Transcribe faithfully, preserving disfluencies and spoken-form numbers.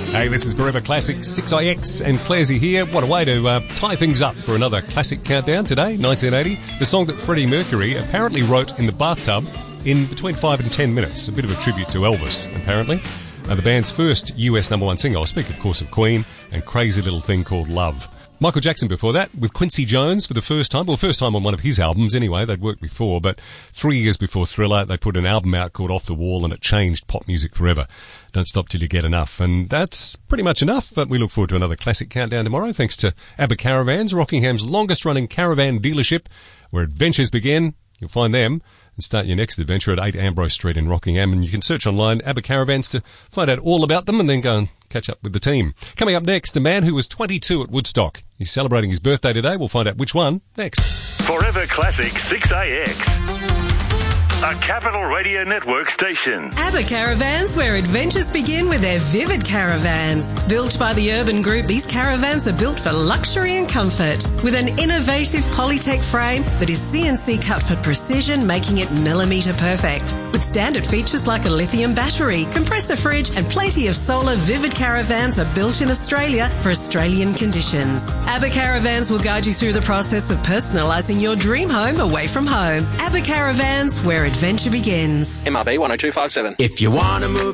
Hey, this is Forever Classic six I X and Clairsy here. What a way to uh, tie things up for another classic countdown today, nineteen eighty. The song that Freddie Mercury apparently wrote in the bathtub in between five and ten minutes. A bit of a tribute to Elvis, apparently. Uh, the band's first U S number one single. I speak, of course, of Queen and Crazy Little Thing Called Love. Michael Jackson before that, with Quincy Jones for the first time. Well, first time on one of his albums anyway. They'd worked before, but three years before Thriller, they put an album out called Off the Wall, and it changed pop music forever. Don't stop till you get enough. And that's pretty much enough, but we look forward to another classic countdown tomorrow, thanks to ABBA Caravans, Rockingham's longest-running caravan dealership, where adventures begin. You'll find them and start your next adventure at eight Ambrose Street in Rockingham. And you can search online ABBA Caravans to find out all about them and then go and catch up with the team. Coming up next, a man who was twenty-two at Woodstock. He's celebrating his birthday today. We'll find out which one next. Forever Classic six A X. A Capital Radio Network station. ABBA Caravans, where adventures begin with their vivid caravans. Built by the Urban Group, these caravans are built for luxury and comfort. With an innovative Polytech frame that is C N C cut for precision, making it millimetre perfect. With standard features like a lithium battery, compressor fridge and plenty of solar, Vivid Caravans are built in Australia for Australian conditions. ABBA Caravans will guide you through the process of personalising your dream home away from home. ABBA Caravans, where adventure begins. M R B one oh two five seven. If you want to move